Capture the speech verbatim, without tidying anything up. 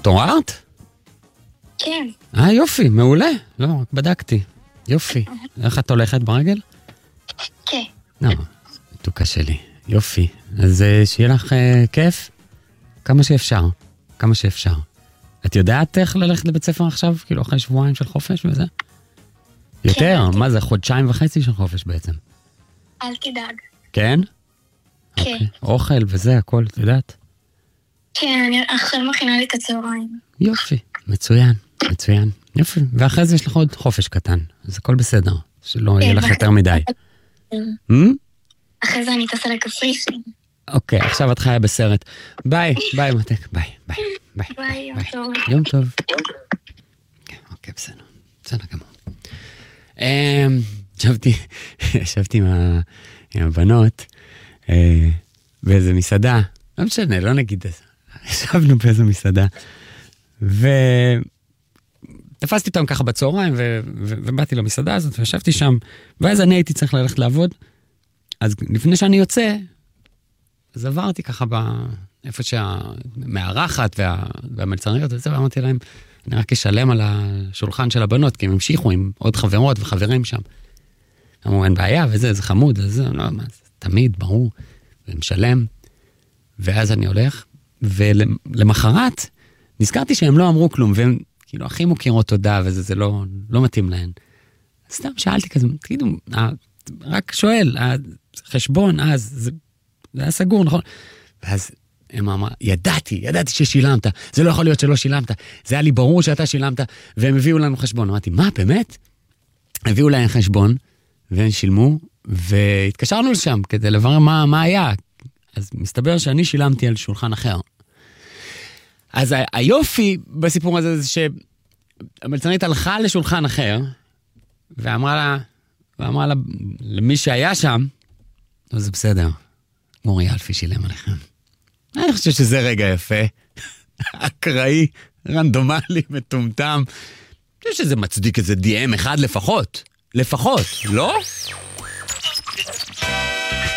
התעוררת? כן. אה, יופי, מעולה. לא, רק בדקתי. יופי. איך את הולכת ברגל? כן. לא, מתוקה שלי. יופי. אז שיהיה לך uh, כיף? כמה שאפשר. כמה שאפשר. את יודעת איך ללכת לבית ספר עכשיו? כאילו אחרי שבועיים של חופש וזה? יותר? כן. מה זה? חודשיים וחצי של חופש בעצם. אל תדאג. כן? כן. אוקיי. אוכל וזה, הכל, את יודעת? כן, אני עכשיו מכינה לי את הצהריים. יופי. מצוין. מצוין. יופי. ואחרי זה יש לך עוד חופש קטן. אז הכל בסדר. שלא יהיה לך יותר מדי. אחרי זה אני טסה לקפריסין. אוקיי, עכשיו את חיה בסרט. ביי, ביי מתק, ביי, ביי, ביי. ביי, יום טוב. יום טוב. אוקיי, בסדר. בסדר גמור. ישבתי, ישבתי עם הבנות באיזה מסעדה. לא משנה, לא נגיד את זה. ישבנו באיזה מסעדה. ותפסתי אותם ככה בצהריים, ובאתי למסעדה הזאת, וישבתי שם, ואז אני הייתי צריך ללכת לעבוד. אז לפני שאני יוצא, אז עברתי ככה באיפה שהמארחת והמלצרניות וזה, ואמרתי להם, אני רק אשלם על השולחן של הבנות, כי הם המשיכו עם עוד חברות וחברים שם. אמרו, אין בעיה, וזה, זה חמוד, אז זה, לא, מה, זה תמיד, ברור, ומשלם. ואז אני הולך, ולמחרת, נזכרתי שהם לא אמרו כלום, והם כאילו הכי מוכירות תודה, וזה זה לא, לא מתאים להן. סתם שאלתי כזה, תגידו, רק שואל, החשבון, אז, זה, זה היה סגור, נכון? ואז הם אמרו, ידעתי, ידעתי ששילמת, זה לא יכול להיות שלא שילמת, זה היה לי ברור שאתה שילמת, והם הביאו לנו חשבון. אמרתי, מה, באמת? הביאו להם חשבון, והם שילמו, והתקשרנו לשם כדי לברר מה, מה היה. אז מסתבר שאני שילמתי על שולחן אחר. אז היופי בסיפור הזה זה שהמלצרנית הלכה לשולחן אחר, ואמרה לה, ואמרה לה, למי שהיה שם, זה בסדר, מורי אלפי שילם עליכם. אני חושב שזה רגע יפה, אקראי, רנדומלי, מטומטם. אני חושב שזה מצדיק איזה די אם אחד לפחות, לפחות, לא?